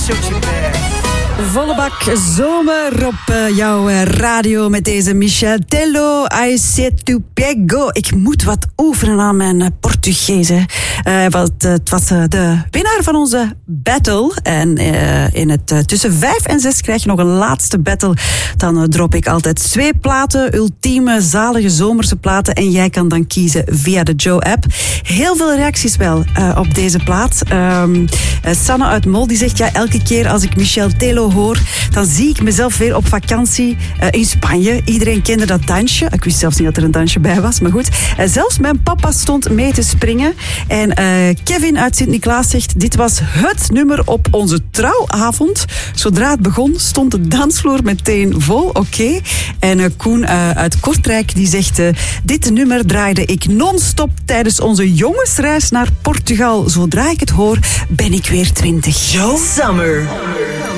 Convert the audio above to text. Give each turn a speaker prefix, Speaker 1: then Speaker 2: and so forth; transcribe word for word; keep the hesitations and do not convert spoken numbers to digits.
Speaker 1: Volle bak zomer op uh, jouw uh, radio met deze Michel Tello. I said to pego. Ik moet wat oefenen aan mijn uh, Portugees. Uh, wat, uh, het was uh, de winnaar van onze battle. En uh, in het uh, tussen vijf en zes krijg je nog een laatste battle. Dan uh, drop ik altijd twee platen. Ultieme, zalige zomerse platen. En jij kan dan kiezen via de Joe-app. Heel veel reacties wel uh, op deze plaat. Um, uh, Sanne uit Mol die zegt... Ja, elke keer als ik Michel Tello hoor, dan zie ik mezelf weer op vakantie uh, in Spanje. Iedereen kende dat dansje. Ik wist zelfs niet dat er een dansje bij was, maar goed. Uh, zelfs mijn papa stond mee te springen. En uh, Kevin uit Sint-Niklaas zegt... Dit was het nummer op onze trouwavond. Zodra het begon, stond de dansvloer meteen vol. Oké. Okay. En uh, Koen uh, uit Kortrijk, die zegt... Uh, dit nummer draaide ik non-stop tijdens onze jongensreis naar Portugal. Zodra ik het hoor, ben ik weer twintig.
Speaker 2: Joe Summer.